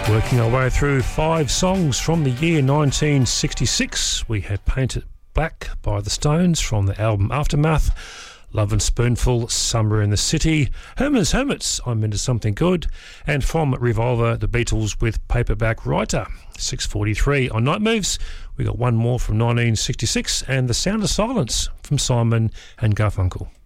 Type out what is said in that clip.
Working our way through 5 songs from the year 1966, we had Painted Black by The Stones from the album Aftermath, Love and Spoonful, Summer in the City, Hermits, I'm Into Something Good, and from Revolver, The Beatles with Paperback Writer. 6:43 on Night Moves, we got one more from 1966 and The Sound of Silence from Simon and Garfunkel.